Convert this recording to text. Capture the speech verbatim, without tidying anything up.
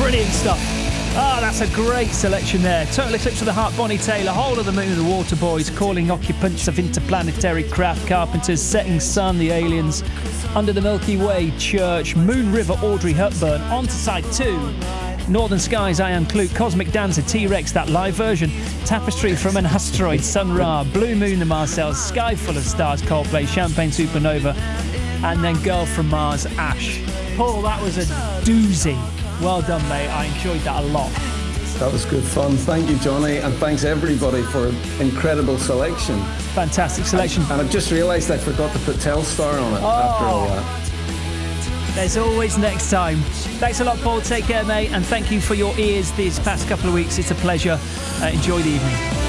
Brilliant stuff. Ah, that's a great selection there. Total Eclipse of the Heart, Bonnie Taylor, Whole of the Moon, the Waterboys, Calling Occupants of Interplanetary Craft, Carpenters, Setting Sun, the Aliens, Under the Milky Way, Church, Moon River, Audrey Hepburn, On to Side two, Northern Skies, Ian Klute, Cosmic Dancer, T-Rex, that live version, Tapestry from an Asteroid, Sun Ra, Blue Moon, the Marcells, Sky Full of Stars, Coldplay, Champagne Supernova, and then Girl from Mars, Ash. Paul, that was a doozy. Well done, mate. I enjoyed that a lot. That was good fun. Thank you, Johnny, and thanks everybody for an incredible selection. Fantastic selection. And, and I've just realised I forgot to put Telstar on it oh. after all that. There's always next time. Thanks a lot, Paul. Take care, mate, and thank you for your ears these past couple of weeks. It's a pleasure. Uh, enjoy the evening.